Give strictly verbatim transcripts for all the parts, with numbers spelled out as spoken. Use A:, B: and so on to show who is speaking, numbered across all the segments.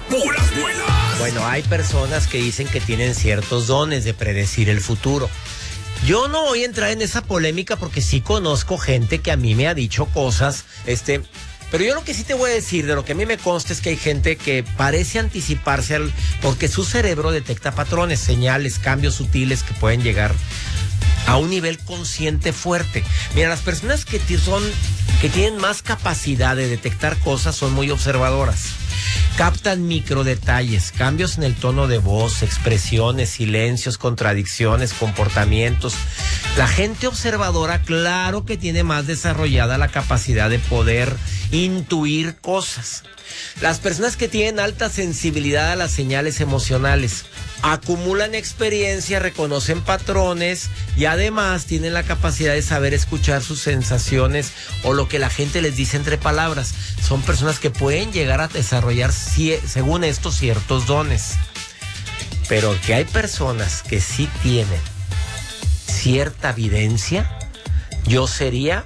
A: puras buenas.
B: Bueno, hay personas que dicen que tienen ciertos dones de predecir el futuro. Yo no voy a entrar en esa polémica porque sí conozco gente que a mí me ha dicho cosas, este... Pero yo lo que sí te voy a decir, de lo que a mí me consta, es que hay gente que parece anticiparse al, porque su cerebro detecta patrones, señales, cambios sutiles que pueden llegar a un nivel consciente fuerte. Mira, las personas que son, que tienen más capacidad de detectar cosas son muy observadoras. Captan microdetalles, cambios en el tono de voz, expresiones, silencios, contradicciones, comportamientos. La gente observadora, claro que tiene más desarrollada la capacidad de poder intuir cosas. Las personas que tienen alta sensibilidad a las señales emocionales acumulan experiencia, reconocen patrones y además tienen la capacidad de saber escuchar sus sensaciones o lo que la gente les dice entre palabras. Son personas que pueden llegar a desarrollar, según esto, ciertos dones. Pero que hay personas que sí tienen cierta evidencia, yo sería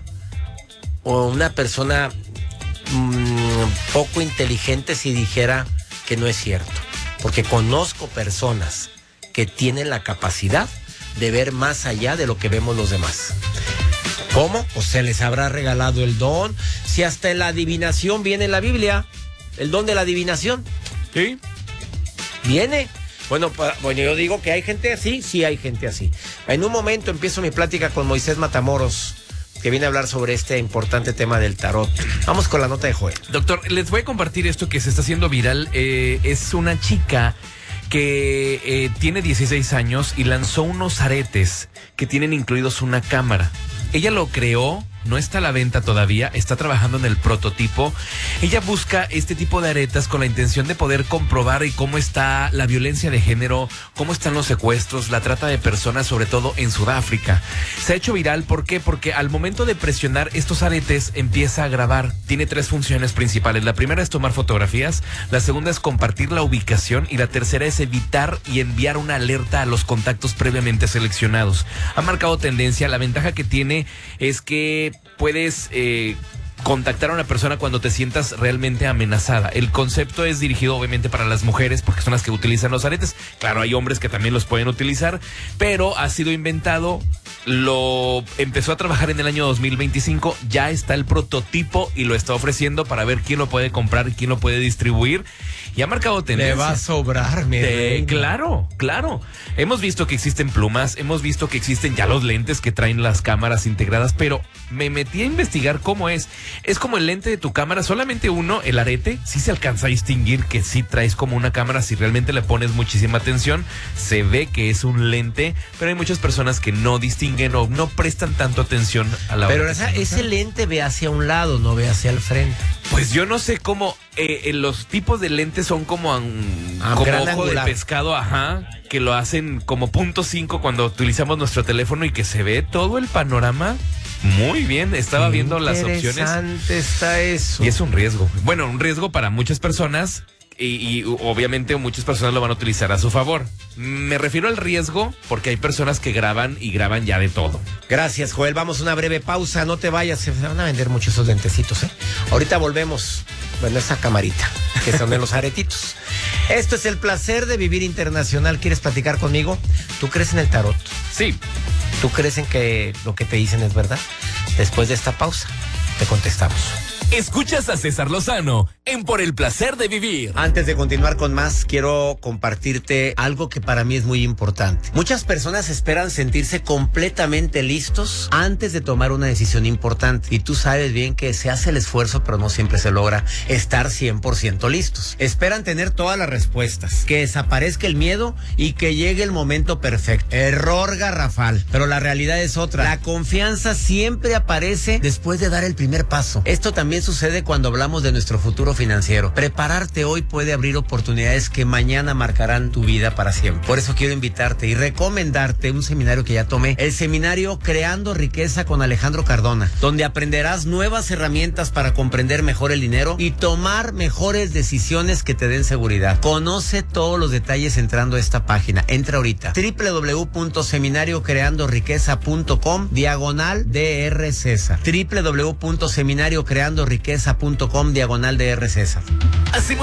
B: una persona mmm, poco inteligente si dijera que no es cierto. Porque conozco personas que tienen la capacidad de ver más allá de lo que vemos los demás. ¿Cómo? Pues se les habrá regalado el don. Si hasta en la adivinación viene en la Biblia, el don de la adivinación.
C: ¿Sí?
B: Viene. Bueno, pa, bueno, yo digo que hay gente así, sí hay gente así. En un momento empiezo mi plática con Moisés Matamoros, que viene a hablar sobre este importante tema del tarot. Vamos con la nota de Joel.
C: Doctor, les voy a compartir esto que se está haciendo viral. Eh, es una chica que eh, tiene dieciséis años y lanzó unos aretes que tienen incluidos una cámara. Ella lo creó, no está a la venta todavía, está trabajando en el prototipo. Ella busca este tipo de aretas con la intención de poder comprobar y cómo está la violencia de género, cómo están los secuestros, la trata de personas, sobre todo en Sudáfrica. Se ha hecho viral, ¿por qué? Porque al momento de presionar estos aretes empieza a grabar. Tiene tres funciones principales. La primera es tomar fotografías, la segunda es compartir la ubicación y la tercera es evitar y enviar una alerta a los contactos previamente seleccionados. Ha marcado tendencia. La ventaja que tiene es que puedes eh, contactar a una persona cuando te sientas realmente amenazada. El concepto es dirigido obviamente para las mujeres porque son las que utilizan los aretes. Claro, hay hombres que también los pueden utilizar, pero ha sido inventado, lo empezó a trabajar en el año dos mil veinticinco, ya está el prototipo y lo está ofreciendo para ver quién lo puede comprar y quién lo puede distribuir. Y ha marcado tendencia.
B: Le va a sobrar, mi
C: eh, Claro, claro. Hemos visto que existen plumas, hemos visto que existen ya los lentes que traen las cámaras integradas, pero me metí a investigar cómo es. Es como el lente de tu cámara, solamente uno, el arete, sí se alcanza a distinguir que sí traes como una cámara, si realmente le pones muchísima atención, se ve que es un lente, pero hay muchas personas que no distinguen o no prestan tanto atención a la hora.
B: Pero esa, ese lente ve hacia un lado, no ve hacia el frente.
C: Pues yo no sé cómo, eh, los tipos de lentes son como, um,
B: ah,
C: como ojo
B: angular.
C: de pescado, ajá, que lo hacen como punto cinco cuando utilizamos nuestro teléfono y que se ve todo el panorama. Muy bien, estaba
B: Qué
C: viendo las opciones.
B: Interesante está eso.
C: Y es un riesgo. Bueno, un riesgo para muchas personas y, y obviamente muchas personas lo van a utilizar a su favor. Me refiero al riesgo porque hay personas que graban y graban ya de todo.
B: Gracias, Joel. Vamos a una breve pausa. No te vayas, se van a vender muchos esos lentecitos, ¿eh? Ahorita volvemos. Bueno, esa camarita, que son de los aretitos. Esto es el placer de vivir internacional. ¿Quieres platicar conmigo? ¿Tú crees en el tarot?
C: Sí.
B: ¿Tú crees en que lo que te dicen es verdad? Después de esta pausa, te contestamos.
A: Escuchas a César Lozano en Por el Placer de Vivir.
B: Antes de continuar con más, quiero compartirte algo que para mí es muy importante. Muchas personas esperan sentirse completamente listos antes de tomar una decisión importante. Y tú sabes bien que se hace el esfuerzo, pero no siempre se logra estar cien por ciento listos. Esperan tener todas las respuestas, que desaparezca el miedo y que llegue el momento perfecto. Error garrafal. Pero la realidad es otra. La confianza siempre aparece después de dar el primer paso. Esto también sucede cuando hablamos de nuestro futuro financiero. Prepararte hoy puede abrir oportunidades que mañana marcarán tu vida para siempre. Por eso quiero invitarte y recomendarte un seminario que ya tomé, el seminario Creando Riqueza con Alejandro Cardona, donde aprenderás nuevas herramientas para comprender mejor el dinero y tomar mejores decisiones que te den seguridad. Conoce todos los detalles entrando a esta página. Entra ahorita. doble u doble u doble u punto seminario creando riqueza punto com diagonal D R César. doble u doble u doble u punto seminario creando riqueza punto com diagonal D R César.
A: Hacemos